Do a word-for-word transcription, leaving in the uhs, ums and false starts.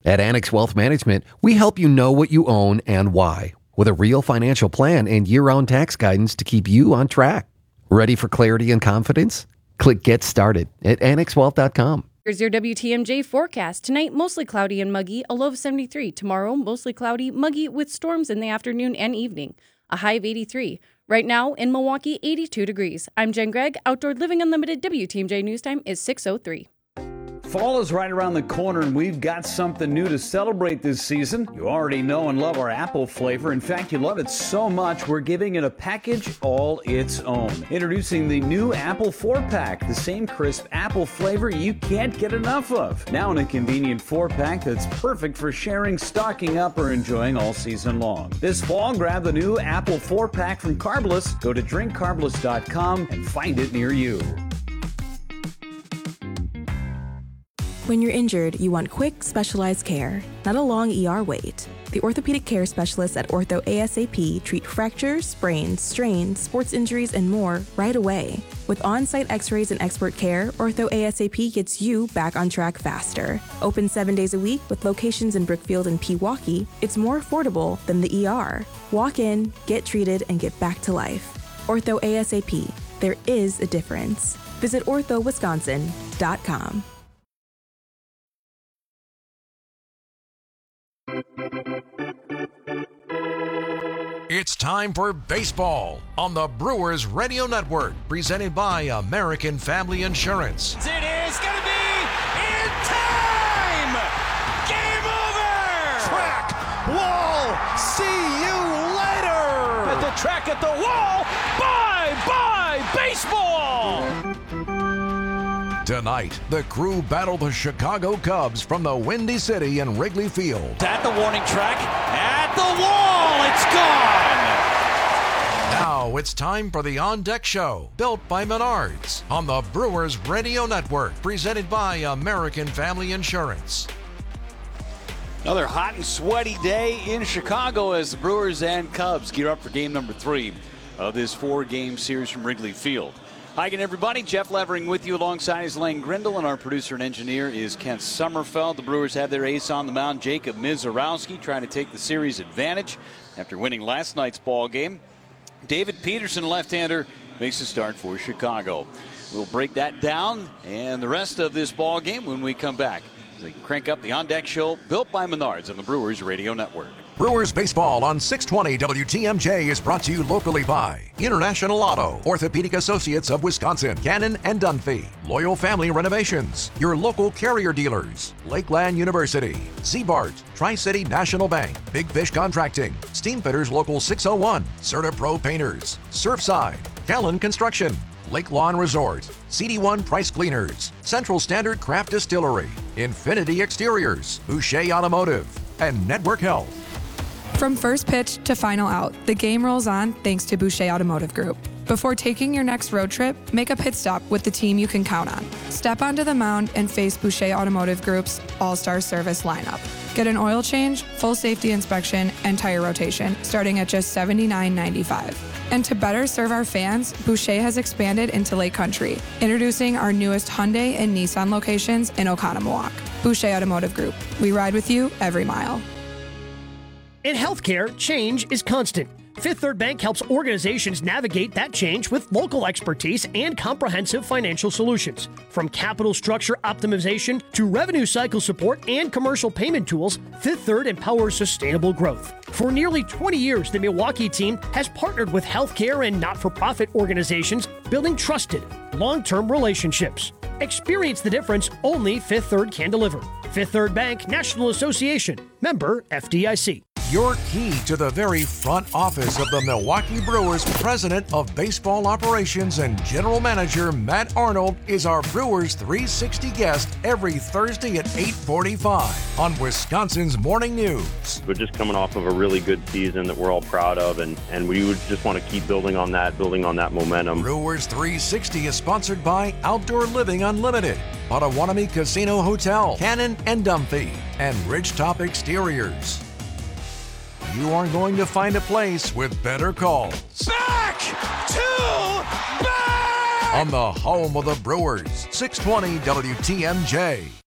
At Annex Wealth Management, we help you know what you own and why, with a real financial plan and year-round tax guidance to keep you on track. Ready for clarity and confidence? Click Get Started at annex wealth dot com. Here's your W T M J forecast. Tonight, mostly cloudy and muggy, a low of seventy-three. Tomorrow, mostly cloudy, muggy with storms in the afternoon and evening, a high of eighty-three. Right now in Milwaukee, eighty-two degrees. I'm Jen Gregg. Outdoor Living Unlimited W T M J News Time is six oh three. Fall is right around the corner, and we've got something new to celebrate this season. You already know and love our apple flavor. In fact, you love it so much, we're giving it a package all its own. Introducing the new Apple four-pack, the same crisp apple flavor you can't get enough of. Now in a convenient four-pack that's perfect for sharing, stocking up, or enjoying all season long. This fall, grab the new Apple four-pack from Carbless. Go to drink carbless dot com and find it near you. When you're injured, you want quick, specialized care, not a long E R wait. The orthopedic care specialists at Ortho A S A P treat fractures, sprains, strains, sports injuries, and more right away. With on-site x-rays and expert care, Ortho A S A P gets you back on track faster. Open seven days a week with locations in Brookfield and Pewaukee, it's more affordable than the E R. Walk in, get treated, and get back to life. Ortho A S A P. There is a difference. Visit ortho wisconsin dot com. It's time for baseball on the Brewers Radio Network, presented by American Family Insurance. It is going to be in time! Game over! Track, wall, see you later! At the track, at the wall, bye-bye baseball! Tonight, the Crew battle the Chicago Cubs from the Windy City in Wrigley Field. At the warning track, at the wall, it's gone! Now it's time for the On Deck Show, built by Menards, on the Brewers Radio Network, presented by American Family Insurance. Another hot and sweaty day in Chicago as the Brewers and Cubs gear up for game number three of this four-game series from Wrigley Field. Hi again, everybody. Jeff Levering with you alongside is Lane Grindle, and our producer and engineer is Kent Sommerfeld. The Brewers have their ace on the mound, Jacob Mizorowski, trying to take the series advantage after winning last night's ball game. David Peterson, left-hander, makes a start for Chicago. We'll break that down and the rest of this ball game when we come back. They crank up the On Deck Show, built by Menards on the Brewers Radio Network. Brewers baseball on six twenty W T M J is brought to you locally by International Auto, Orthopedic Associates of Wisconsin, Cannon and Dunphy, Loyal Family Renovations, your local carrier dealers, Lakeland University, Z-Bart, Tri-City National Bank, Big Fish Contracting, Steamfitters Local six oh one, Certa Pro Painters, Surfside, Callan Construction, Lake Lawn Resort, C D one Price Cleaners, Central Standard Craft Distillery, Infinity Exteriors, Boucher Automotive, and Network Health. From first pitch to final out, the game rolls on thanks to Boucher Automotive Group. Before taking your next road trip, make a pit stop with the team you can count on. Step onto the mound and face Boucher Automotive Group's all-star service lineup. Get an oil change, full safety inspection, and tire rotation, starting at just seventy-nine ninety-five. And to better serve our fans, Boucher has expanded into Lake Country, introducing our newest Hyundai and Nissan locations in Oconomowoc. Boucher Automotive Group. We ride with you every mile. In healthcare, change is constant. Fifth Third Bank helps organizations navigate that change with local expertise and comprehensive financial solutions. From capital structure optimization to revenue cycle support and commercial payment tools, Fifth Third empowers sustainable growth. For nearly twenty years, the Milwaukee team has partnered with healthcare and not-for-profit organizations, building trusted, long-term relationships. Experience the difference only Fifth Third can deliver. Fifth Third Bank National Association, member F D I C. Your key to the very front office of the Milwaukee Brewers, President of Baseball Operations and General Manager Matt Arnold, is our Brewers three sixty guest every Thursday at eight forty-five on Wisconsin's Morning News. We're just coming off of a really good season that we're all proud of, and, and we would just want to keep building on that, building on that momentum. Brewers three sixty is sponsored by Outdoor Living Unlimited, Potawatomi Casino Hotel, Cannon and Dunphy, and Ridgetop Exteriors. You are going to find a place with better calls. Back to back! On the home of the Brewers, six twenty W T M J.